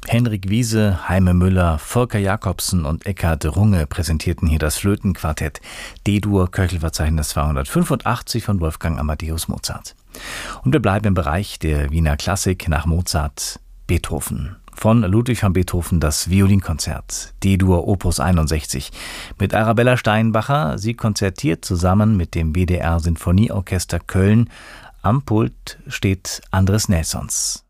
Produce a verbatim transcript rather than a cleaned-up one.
Henrik Wiese, Heime Müller, Volker Jacobsen und Eckhard Runge präsentierten hier das Flötenquartett D-Dur, Köchelverzeichnis zweihundertfünfundachtzig von Wolfgang Amadeus Mozart. Und wir bleiben im Bereich der Wiener Klassik nach Mozart, Beethoven. Von Ludwig van Beethoven das Violinkonzert, D-Dur Opus einundsechzig, mit Arabella Steinbacher. Sie konzertiert zusammen mit dem W D R Sinfonieorchester Köln. Am Pult steht Andres Nelsons.